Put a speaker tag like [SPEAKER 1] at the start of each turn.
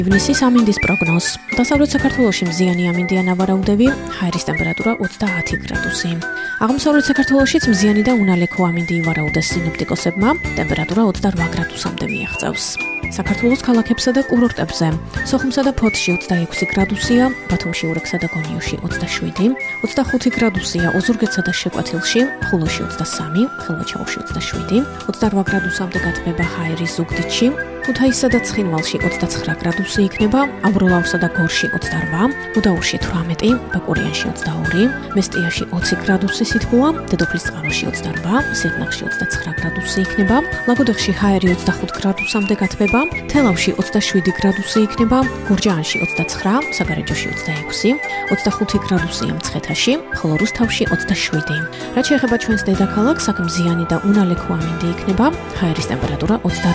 [SPEAKER 1] ივნისის ამინდის პროგნოზ. დასავლეთ საქართველოში მზიანი ამინდია ნავარაუდები, ჰაერის ტემპერატურა 30 გრადუსი. აღმოსავლეთ საქართველოშიც მზიანი და უნალექო ამინდი ივარაუდეს სინოპტიკოსებმა, ტემპერატურა 28 გრადუსამდე მიაღწევს. საქართველოს ქალაქებსა და კურორტებზე. სოხუმსა და ფოთში 26 გრადუსია, ბათუმში, ურექსა და გონიოში 27, 25 გრადუსია ოზურგეთსა და შეკვეთილში, ხულოში 23, ხელვაჩაურში 27, 28 გრადუსამდე გათბება ჰაერი ზუგდიდში, ქუთაისსა და ცხინვალში 29 გრადუსი იქნება, აბროლაურსა და გორში 28, უდაურში 18, ბაკურიანში 22, მესტიაში 20 გრადუსი სითბოა, დედოფლისწყაროში 28, სიღნაღში 29 გრადუსი იქნება, ლაგოდეხში ჰაერი 25 გრადუსამდე გათბება, თელავში 27 გრადუსი იქნება, გურჯაანში 29, საგარეჯოში 26, 25 გრადუსია მცხეთაში, ხოლო რუსთავში 27. რაც შეეხება ჩვენს დედაქალაქს, აქ მზიანი და უნალექო ამინდი იქნება, ჰაერის ტემპერატურა 28